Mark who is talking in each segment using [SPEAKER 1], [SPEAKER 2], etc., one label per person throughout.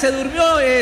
[SPEAKER 1] se durmió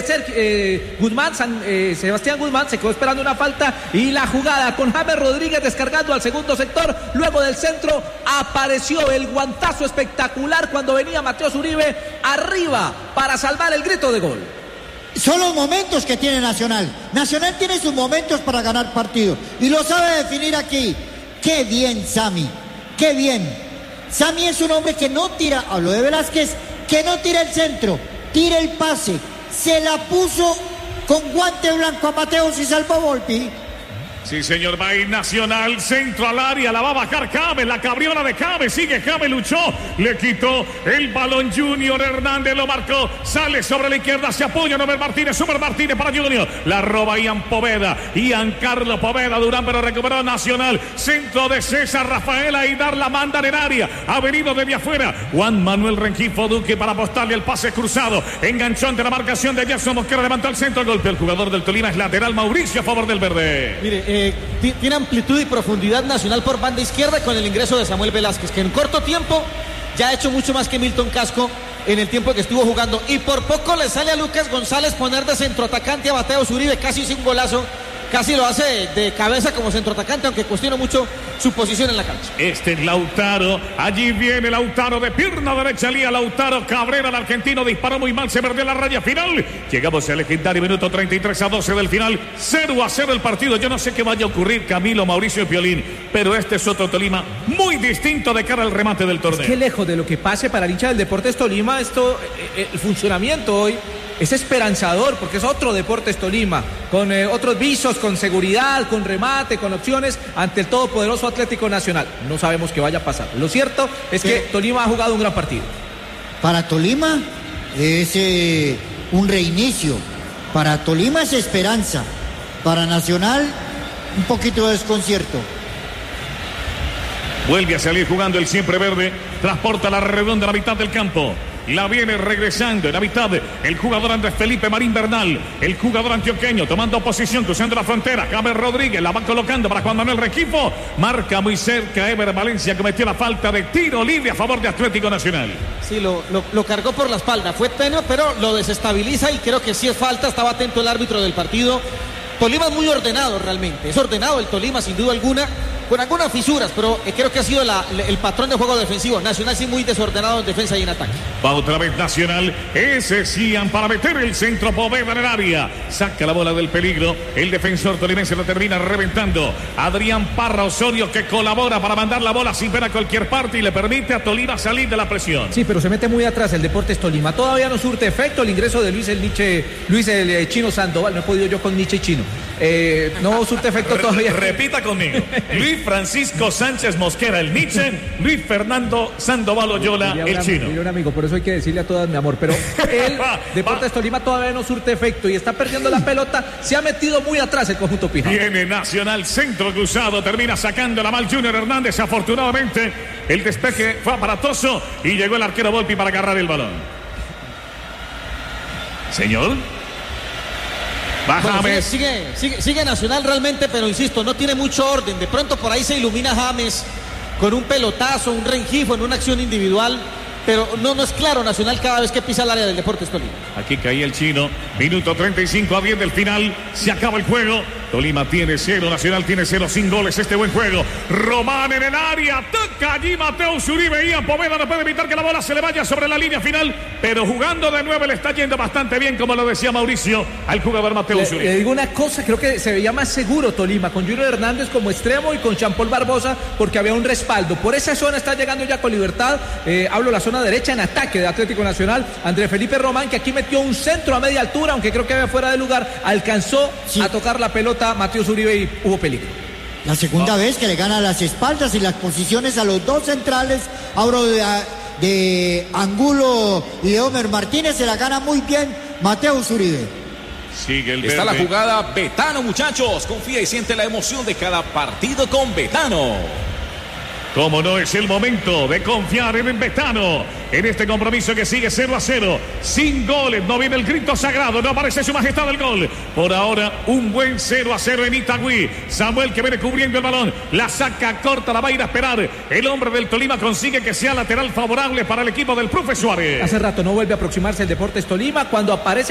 [SPEAKER 1] Sebastián Guzmán, se quedó esperando una falta y la jugada con James Rodríguez descargando al segundo sector. Luego del centro apareció el guantazo espectacular cuando venía Mateus Uribe arriba para salvar el grito de gol.
[SPEAKER 2] Son los momentos que tiene Nacional. Nacional tiene sus momentos para ganar partidos y lo sabe definir aquí. Qué bien, Sami, qué bien. Sami es un hombre que no tira, hablo de Velázquez, que no tira el centro, tira el pase. Se la puso con guante blanco a Mateus y salvó Volpi.
[SPEAKER 3] Sí, señor, va a ir Nacional, centro al área, la va a bajar Cabe, la cabriola de Cabe, sigue Cabe, luchó, le quitó el balón Junior Hernández, lo marcó, sale sobre la izquierda, se apoya Nomer Martínez para Junior, la roba Ian Carlos Poveda, Durán, pero recuperó Nacional, centro de César Rafaela y dar la manda en el área, ha venido desde afuera, Juan Manuel Rengifo Duque para apostarle el pase cruzado, enganchó ante la marcación de Jackson Mosquera, levantó el centro, golpe el jugador del Tolima, es lateral Mauricio a favor del verde.
[SPEAKER 4] Mire, tiene amplitud y profundidad Nacional por banda izquierda con el ingreso de Samuel Velázquez, que en corto tiempo ya ha hecho mucho más que Milton Casco en el tiempo que estuvo jugando, y por poco le sale a Lucas González poner de centroatacante a Mateus Uribe, casi sin golazo, casi lo hace de cabeza como centroatacante, aunque cuestiono mucho su posición en la cancha.
[SPEAKER 3] Este es Lautaro, allí viene Lautaro de pierna derecha, Lía Lautaro Cabrera, el argentino disparó muy mal, se perdió la raya final. Llegamos al legendario minuto 33-12 del final, 0-0 el partido. Yo no sé qué vaya a ocurrir, Camilo, Mauricio y Piolín, pero este es otro Tolima muy distinto de cara al remate del torneo.
[SPEAKER 1] Es que lejos de lo que pase para el hincha del Deportes Tolima, el funcionamiento hoy es esperanzador, porque es otro Deportes Tolima, con otros visos, con seguridad, con remate, con opciones ante el todopoderoso Atlético Nacional. No sabemos qué vaya a pasar. Lo cierto es que Tolima ha jugado un gran partido.
[SPEAKER 2] Para Tolima es un reinicio. Para Tolima es esperanza. Para Nacional, un poquito de desconcierto.
[SPEAKER 3] Vuelve a salir jugando el siempre verde, transporta la redonda a la mitad del campo. La viene regresando en la mitad el jugador Andrés Felipe Marín Bernal, el jugador antioqueño tomando posición, cruzando la frontera. James Rodríguez la va colocando para Juan Manuel Rengifo, marca muy cerca. Ever Valencia cometió la falta de tiro libre a favor de Atlético Nacional.
[SPEAKER 4] Sí, lo cargó por la espalda, fue tenue, pero lo desestabiliza y creo que sí es falta. Estaba atento el árbitro del partido. Tolima es muy ordenado realmente, es ordenado el Tolima sin duda alguna, con algunas fisuras, pero creo que ha sido el patrón de juego defensivo. Nacional sí muy desordenado en defensa y en ataque.
[SPEAKER 3] Va otra vez Nacional, ese Cian para meter el centro, Poveda en el área, saca la bola del peligro, el defensor tolimense lo termina reventando. Adrián Parra Osorio, que colabora para mandar la bola sin ver a cualquier parte y le permite a Tolima salir de la presión.
[SPEAKER 1] Sí, pero se mete muy atrás el Deportes Tolima, todavía no surte efecto el ingreso de Luis el Chino Sandoval, no he podido yo con Nietzsche y Chino. No surte efecto todavía.
[SPEAKER 3] Repita conmigo. Luis Francisco Sánchez Mosquera, el Nietzsche. Luis Fernando Sandoval Oyola, el Chino.
[SPEAKER 1] Un amigo, por eso hay que decirle a todas mi amor. Pero el Deportes Tolima todavía no surte efecto y está perdiendo la pelota. Se ha metido muy atrás el conjunto Pijao.
[SPEAKER 3] Viene Nacional, centro cruzado, termina sacando la mal Junior Hernández. Afortunadamente, el despeje fue aparatoso y llegó el arquero Volpi para agarrar el balón. Señor.
[SPEAKER 4] Bueno, sigue Nacional realmente, pero insisto, no tiene mucho orden. De pronto por ahí se ilumina James con un pelotazo, un Rengifo en una acción individual, pero no es claro Nacional cada vez que pisa el área del Deportes Tolima.
[SPEAKER 3] Aquí caía el Chino, minuto 35-10 del final, se acaba el juego. Tolima tiene 0, Nacional tiene 0, sin goles este buen juego. Román en el área, toca allí Mateus Uribe, Ian Poveda no puede evitar que la bola se le vaya sobre la línea final, pero jugando de 9 le está yendo bastante bien, como lo decía Mauricio, al jugador Mateus Uribe.
[SPEAKER 1] Le digo una cosa, creo que se veía más seguro Tolima, con Junior Hernández como extremo y con Jean-Paul Barbosa, porque había un respaldo. Por esa zona está llegando ya con libertad, hablo la zona derecha en ataque de Atlético Nacional, Andrés Felipe Román, que aquí metió un centro a media altura, aunque creo que había fuera de lugar, alcanzó a tocar la pelota Mateus Uribe y hubo peligro.
[SPEAKER 2] La segunda vez que le gana las espaldas y las posiciones a los dos centrales, hablo de Angulo y de Homer Martínez, se la gana muy bien Mateus Uribe.
[SPEAKER 3] Sigue el
[SPEAKER 5] Está
[SPEAKER 3] verde.
[SPEAKER 5] la jugada Betano, muchachos. Confía y siente la emoción de cada partido con Betano.
[SPEAKER 3] Como no es el momento de confiar en Betano, en este compromiso que sigue 0-0, sin goles, no viene el grito sagrado, no aparece su majestad el gol. Por ahora, un buen 0-0 en Itagüí. Samuel que viene cubriendo el balón, la saca corta, la va a ir a esperar. El hombre del Tolima consigue que sea lateral favorable para el equipo del Profe Suárez.
[SPEAKER 1] Hace rato no vuelve a aproximarse el Deportes Tolima, cuando aparece